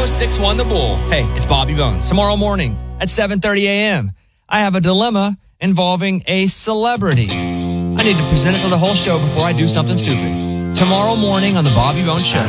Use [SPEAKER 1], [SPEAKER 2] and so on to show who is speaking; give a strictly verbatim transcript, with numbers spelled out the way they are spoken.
[SPEAKER 1] oh six one The Bull. Hey, it's Bobby Bones. Tomorrow morning at seven thirty a.m., I have a dilemma involving a celebrity. I need to present it to the whole show before I do something stupid. Tomorrow morning on The Bobby Bones Show.